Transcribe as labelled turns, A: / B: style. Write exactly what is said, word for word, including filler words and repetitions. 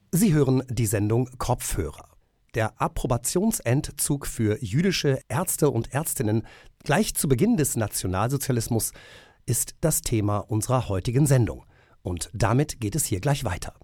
A: Sie hören die Sendung Kopfhörer. Der Approbationsentzug für jüdische Ärzte und Ärztinnen gleich zu Beginn des Nationalsozialismus ist das Thema unserer heutigen Sendung. Und damit geht es hier gleich weiter.